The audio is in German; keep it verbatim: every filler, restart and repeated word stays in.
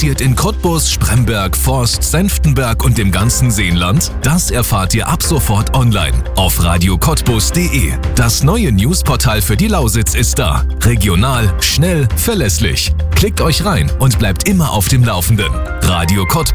passiert in Cottbus, Spremberg, Forst, Senftenberg und dem ganzen Seenland? Das erfahrt ihr ab sofort online auf radio cottbus punkt de. Das neue Newsportal für die Lausitz ist da. Regional, schnell, verlässlich. Klickt euch rein und bleibt immer auf dem Laufenden. Radio Cottbus.